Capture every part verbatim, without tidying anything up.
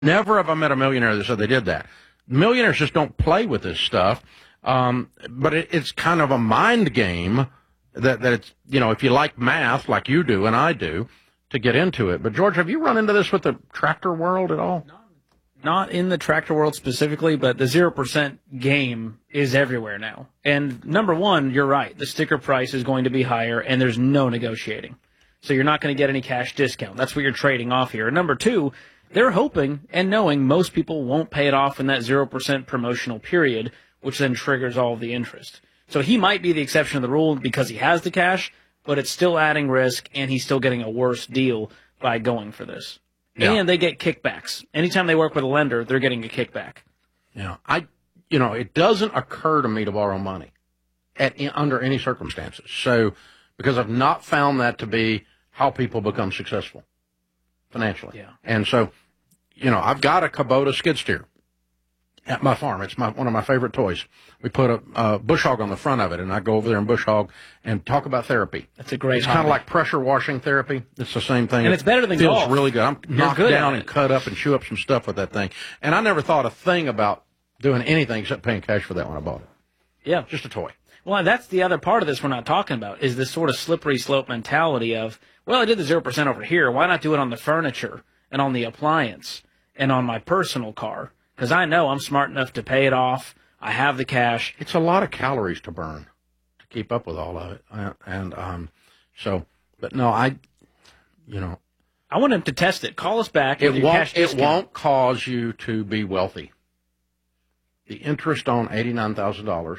Never have I met a millionaire that said they did that. Millionaires just don't play with this stuff. Um, but it, it's kind of a mind game that, that it's, you know, if you like math like you do and I do, to get into it. But, George, have you run into this with the tractor world at all? Not in the tractor world specifically, but the zero percent game is everywhere now. And number one, you're right. The sticker price is going to be higher, and there's no negotiating. So you're not going to get any cash discount. That's what you're trading off here. And number two, they're hoping and knowing most people won't pay it off in that zero percent promotional period, which then triggers all of the interest. So he might be the exception of the rule because he has the cash, but it's still adding risk, and he's still getting a worse deal by going for this. Yeah. And they get kickbacks. Anytime they work with a lender, they're getting a kickback. Yeah, I, you know, it doesn't occur to me to borrow money at under any circumstances. So, because I've not found that to be how people become successful financially. Yeah. And so, you know, I've got a Kubota skid steer at my farm. It's my one of my favorite toys. We put a, a bush hog on the front of it, and I go over there and bush hog and talk about therapy. That's a great It's hobby. kind of like pressure washing therapy. It's the same thing. And it's better than Feels golf. really good. I'm You're knocked good down at and it. cut up and chew up some stuff with that thing. And I never thought a thing about doing anything except paying cash for that when I bought it. Yeah. Just a toy. Well, and that's the other part of this we're not talking about, is this sort of slippery slope mentality of, well, I did the zero percent over here. Why not do it on the furniture and on the appliance and on my personal car? Because I know I'm smart enough to pay it off. I have the cash. It's a lot of calories to burn to keep up with all of it. And, and um, so, but no, I, you know. I want him to test it. Call us back. It with your won't, cash it discount. won't cause you to be wealthy. The interest on eighty-nine thousand dollars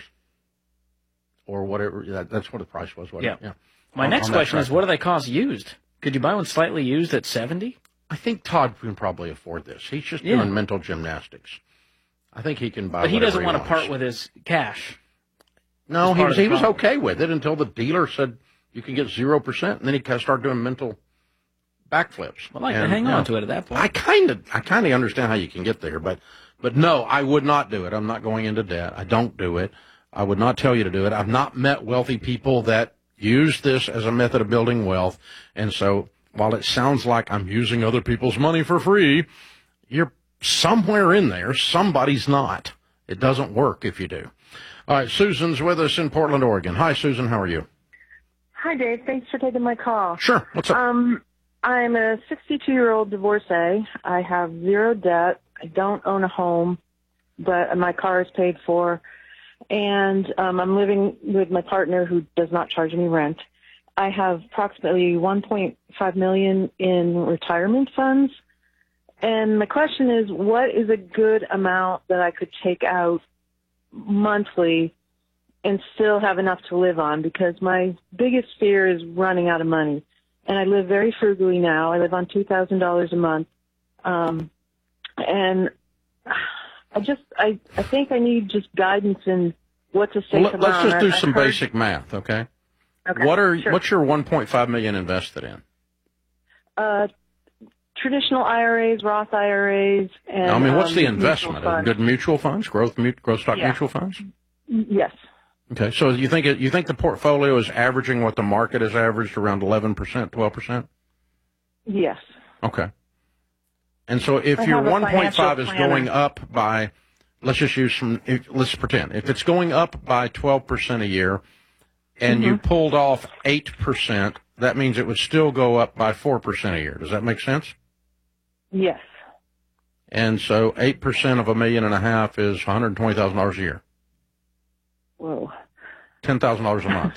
or whatever, that, that's what the price was. Wasn't Yeah. it? Yeah. My on, next on that question is, tractor. what do they cost used? Could you buy one slightly used at seventy? I think Todd can probably afford this. He's just Yeah. doing mental gymnastics. I think he can buy But he whatever doesn't want to wants. part with his cash. No, That's he part was, of the he was problem. okay with it until the dealer said you can get zero percent, and then he kind of started doing mental backflips. Well, I like and, to hang you on know, to it at that point. I kind of I kind of understand how you can get there, but but no, I would not do it. I'm not going into debt. I don't do it. I would not tell you to do it. I've not met wealthy people that use this as a method of building wealth, and so while it sounds like I'm using other people's money for free, you're somewhere in there. Somebody's not. It doesn't work if you do. All right, Susan's with us in Portland, Oregon. Hi, Susan. How are you? Hi, Dave. Thanks for taking my call. Sure. What's up? Um, I'm a sixty-two-year-old divorcee. I have zero debt. I don't own a home, but my car is paid for. And um, I'm living with my partner who does not charge me rent. I have approximately one point five million dollars in retirement funds. And my question is, what is a good amount that I could take out monthly and still have enough to live on? Because my biggest fear is running out of money. And I live very frugally now. I live on two thousand dollars a month. Um, and I just, I, I think I need just guidance in what to say Well, to let, let's Mom. just do I- I've some heard- basic math, okay? Okay, What are sure. what's your one point five million dollars invested in? Uh, traditional I R As, Roth I R As, and I mean, what's um, the mutual investment? funds. Good mutual funds, growth mu- growth stock Yeah. mutual funds. Yes. Okay, so you think it, you think the portfolio is averaging what the market has averaged, around eleven percent, twelve percent? Yes. Okay. And so if I your have a one point five is financial going planner. up by, let's just use some, if, let's pretend, if it's going up by twelve percent a year and you Mm-hmm. pulled off eight percent, that means it would still go up by four percent a year. Does that make sense? Yes. And so eight percent of a million and a half is one hundred twenty thousand dollars a year, Whoa. ten thousand dollars a month.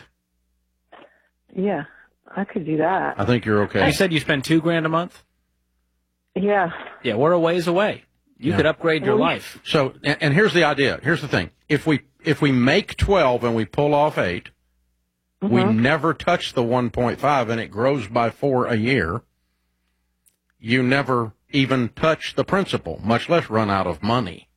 Yeah, I could do that. I think you're okay. You said you spend two grand a month? Yeah. Yeah, we're a ways away. You Yeah. could upgrade your Well, life. So, and, and here's the idea. Here's the thing. If we if we make twelve and we pull off eight, we Mhm. never touch the one point five and it grows by four a year. You never even touch the principal, much less run out of money.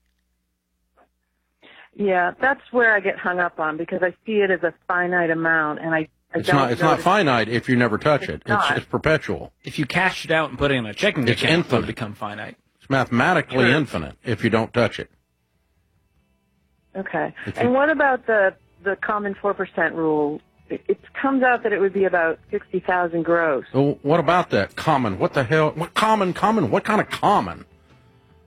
Yeah, that's where I get hung up on because I see it as a finite amount, and I, I It's don't not it's know not that- finite if you never touch it. It's not. it's perpetual. If you cashed it out and put it in a checking It's account, it infinite. would become finite. It's mathematically Sure. infinite if you don't touch it. Okay. If you- And what about the the common four percent rule? It, it comes out that it would be about sixty thousand gross. So what about that common? What the hell? What common? Common? What kind of common?